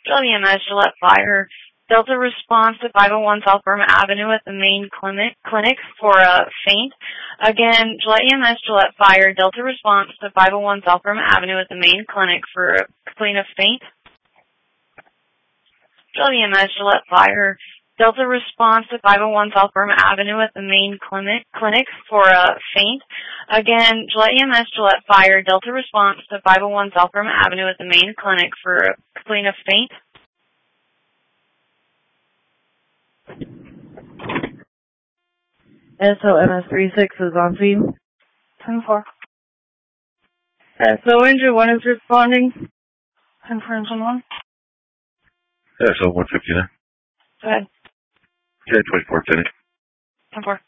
WMS Gillette Fire. Delta response to 501 South Burma Avenue at the main clinic for a faint. Again, Gillette EMS Gillette Fire. Delta response to 501 South Burma Avenue at the main clinic for a faint. WMS Gillette Fire. Delta response to 501 South Burma Avenue at the main clinic for a faint. Again, Gillette EMS Gillette Fire. Delta response to 501 South Burma Avenue at the main clinic for a faint. SOMS36 is on scene. 10-4. SO injured, one is responding. 10-4-1. SO 159. Go ahead. 10-24, finish. 10-4.